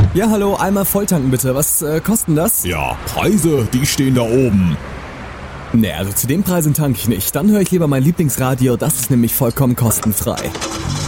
Ja, hallo, einmal volltanken bitte. Was kosten das? Ja, Preise, die stehen da oben. Nee, also zu den Preisen tanke ich nicht. Dann höre ich lieber mein Lieblingsradio, das ist nämlich vollkommen kostenfrei.